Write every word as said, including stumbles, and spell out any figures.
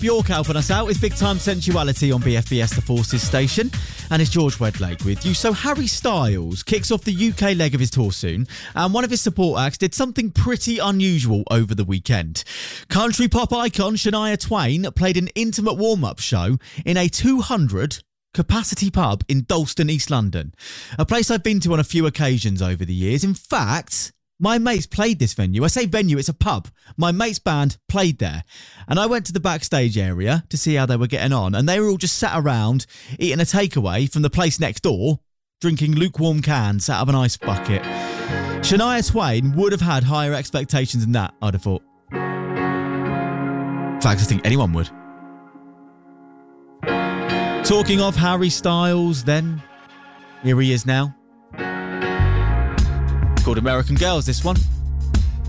Bjork helping us out. It's Big Time Sensuality on B F B S The Forces station. And it's George Wedlake with you. So Harry Styles kicks off the U K leg of his tour soon. And one of his support acts did something pretty unusual over the weekend. Country pop icon Shania Twain played an intimate warm-up show in a two hundred capacity pub in Dalston, East London. A place I've been to on a few occasions over the years. In fact, my mates played this venue. I say venue, it's a pub. My mate's band played there. And I went to the backstage area to see how they were getting on. And they were all just sat around eating a takeaway from the place next door, drinking lukewarm cans out of an ice bucket. Shania Twain would have had higher expectations than that, I'd have thought. In fact, I think anyone would. Talking of Harry Styles, then, here he is now. Called American Girls, this one.